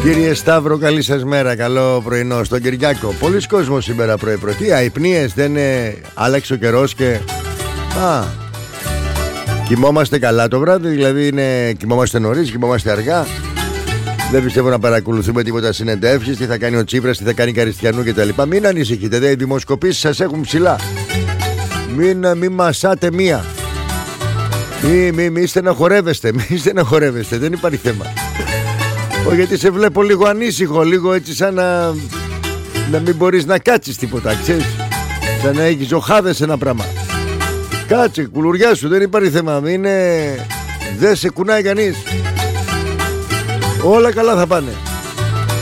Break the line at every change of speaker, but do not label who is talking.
Κύριε Σταύρο, καλή σας μέρα, καλό πρωινό στον Κυριάκο. Πολλοί κόσμος σήμερα πρωί-πρωί. Τι αϊπνίες, δεν άλλαξε ο καιρός και... κοιμόμαστε καλά το βράδυ, δηλαδή κοιμόμαστε νωρίς, κοιμόμαστε αργά. Δεν πιστεύω να παρακολουθούμε τίποτα συνεντεύξεις, τι θα κάνει ο Τσίπρας, τι θα κάνει η Καριστιανού κτλ. Μην ανησυχείτε, οι δημοσκοπήσεις σας έχουν ψηλά. Μην μασάτε μία. Μη στεναχωρεύεστε, δεν υπάρχει θέμα. Γιατί σε βλέπω λίγο ανήσυχο, λίγο έτσι σαν να μην μπορείς να κάτσεις τίποτα, ξέρεις. Σαν να έχεις οχάδες ένα πράγμα. Κάτσε, κουλουριά σου, δεν υπάρχει θέμα. Δεν σε κουνάει κανείς. Όλα καλά θα πάνε.